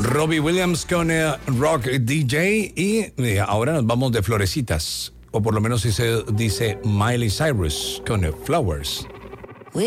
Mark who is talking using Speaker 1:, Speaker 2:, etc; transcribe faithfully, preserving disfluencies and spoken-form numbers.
Speaker 1: Robbie Williams con eh, Rock D J y eh, ahora nos vamos de florecitas, o por lo menos si se dice Miley Cyrus con eh, Flowers.